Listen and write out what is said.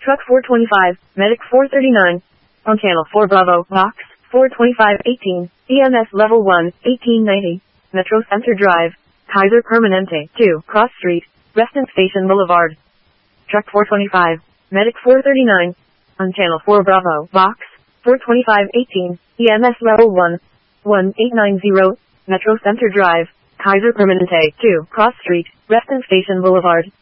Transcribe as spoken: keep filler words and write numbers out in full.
Truck four twenty-five, Medic four thirty-nine. On Channel four Bravo, Box four twenty-five eighteen, E M S Level one, eighteen ninety. Metro Center Drive, Kaiser Permanente, two, Cross Street, Reston Station Boulevard. Truck four twenty-five, Medic four thirty-nine. On Channel four Bravo, Box four twenty-five eighteen, E M S Level one, eighteen ninety. Metro Center Drive, Kaiser Permanente, two, Cross Street, Reston Station Boulevard.